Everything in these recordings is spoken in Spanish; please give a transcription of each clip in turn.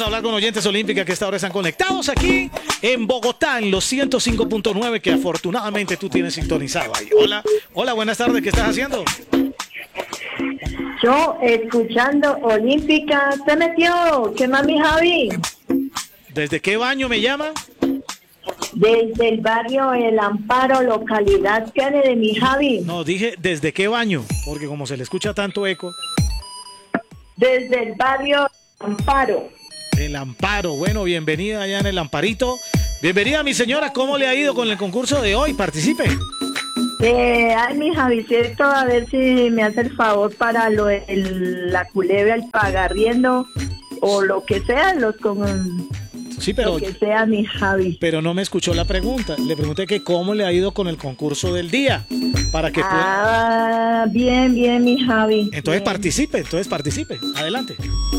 a hablar con oyentes olímpicas que esta hora están conectados aquí en Bogotá, en los 105.9, que afortunadamente tú tienes sintonizado ahí. Hola, hola, buenas tardes, ¿qué estás haciendo? Yo escuchando Olímpica. Se metió. ¿Qué mami Javi? ¿Desde qué baño me llama? Desde el barrio El Amparo, localidad Kennedy, mi Javi. No, dije ¿desde qué baño? Porque como se le escucha tanto eco. Desde el barrio Amparo. El Amparo, bueno, bienvenida allá en el Amparito. Bienvenida, mi señora, ¿cómo le ha ido con el concurso de hoy? Participe. Ay, mi Javicito, a ver si me hace el favor para la culebra, el pagarriendo o lo que sea, Sí, pero, lo que sea, mi Javi. pero no me escuchó la pregunta. Le pregunté que cómo le ha ido con el concurso del día. Para que pueda... Bien, mi Javi. Entonces bien. participe. Adelante.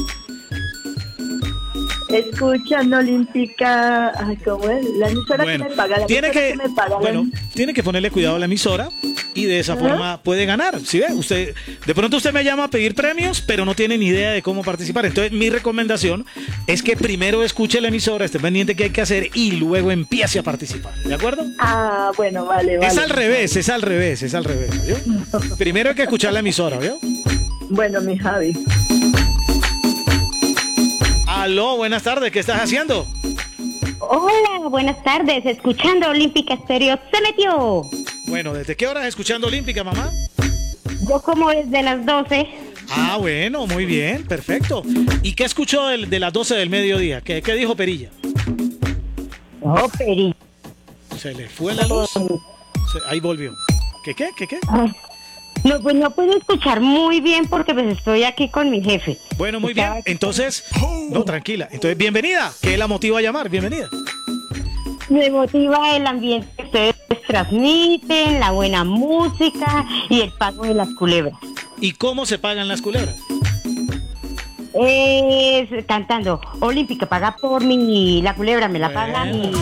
Escuchando Olímpica, ay, ¿cómo es? La emisora Bueno, que me paga, tiene que ponerle cuidado a la emisora y de esa forma puede ganar. ¿Sí ve? De pronto usted me llama a pedir premios, pero no tiene ni idea de cómo participar. Entonces, mi recomendación es que primero escuche la emisora, esté pendiente qué hay que hacer y luego empiece a participar. ¿De acuerdo? Bueno, vale. Es al revés. ¿Vio? Primero hay que escuchar la emisora, ¿vio? Bueno, mi Javi. Aló, buenas tardes, ¿qué estás haciendo? Hola, buenas tardes, escuchando Olímpica Estéreo. Se metió. Bueno, ¿desde qué horas escuchando Olímpica, mamá? Yo como desde las 12. Bueno, muy bien, perfecto. ¿Y qué escuchó de las 12 del mediodía? ¿Qué dijo Perilla? No, Perilla. Se le fue la luz. Ahí volvió. ¿Qué? No, pues no puedo escuchar muy bien porque pues estoy aquí con mi jefe. Bueno, muy bien. Entonces, no, tranquila. Entonces, bienvenida. ¿Qué la motiva a llamar? Bienvenida. Me motiva el ambiente que ustedes transmiten, la buena música y el pago de las culebras. ¿Y cómo se pagan las culebras? Cantando Olímpica paga por mí, la culebra me la paga a mí,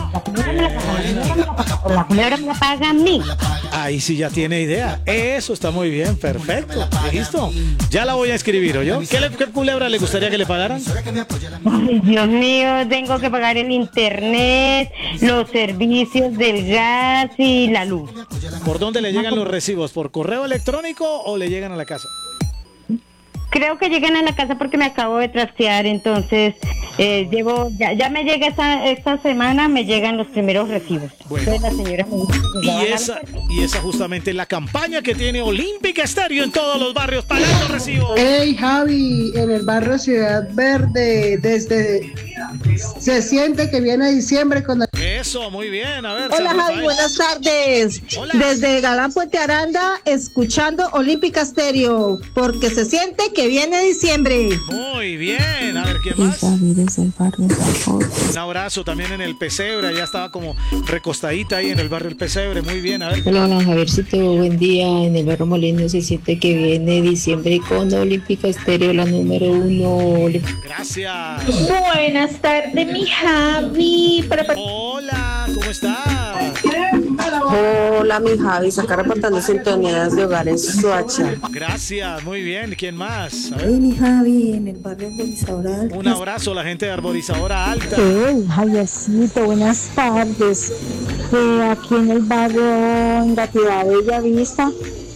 la culebra me la paga a mí. Ahí sí ya tiene idea. Eso está muy bien, perfecto. ¿Listo? Ya la voy a escribir, ¿oyó? ¿Qué culebra le gustaría que le pagaran? Ay, Dios mío, tengo que pagar el internet, los servicios del gas y la luz. ¿Por dónde le llegan los recibos? ¿Por correo electrónico o le llegan a la casa? Creo que llegan a la casa porque me acabo de trastear, entonces ya me llega esta semana, me llegan los primeros recibos. Bueno. Entonces, la señora Y esa justamente es la campaña que tiene Olímpica Estéreo en todos los barrios pagando recibos. Hey Javi, en el barrio Ciudad Verde, se siente que viene diciembre con... Eso, muy bien, a ver. Hola Javi, buenas tardes. Hola. Desde Galán Puente Aranda, escuchando Olímpica Estéreo, porque se siente que viene diciembre. Muy bien, a ver, ¿quién más? Javi, desde el barrio Un abrazo también en el Pesebre, ya estaba como recostadita ahí en el barrio El Pesebre, muy bien, a ver. Hola Javiercito, buen día. En el barrio Molino se siente que viene diciembre con Olímpica Estéreo, la número 1. Gracias. Buenas tardes, mi Javi. Hola, ¿cómo estás? Hola, mi Javi, acá reportando sintonías de Hogares Soacha. Gracias, muy bien, ¿quién más? A ver. Hey, mi Javi, en el barrio Arborizadora Alta. Un abrazo a la gente de Arborizadora Alta. Hey, Javiercito, buenas tardes. Aquí en el barrio Engativá Bellavista,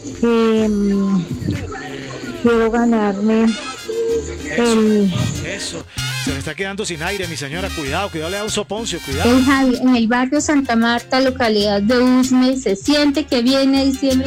quiero ganarme Eso. Se me está quedando sin aire, mi señora. Cuidado, le da un soponcio, cuidado. Javi, en el barrio Santa Marta, localidad de Usme, se siente que viene diciembre.